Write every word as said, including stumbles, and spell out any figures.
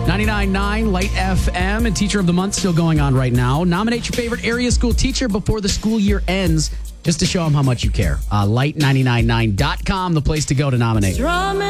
ninety-nine point nine Light F M, and Teacher of the Month still going on right now. Nominate your favorite area school teacher before the school year ends, just to show them how much you care. Uh, light nine nine nine dot com, the place to go to nominate.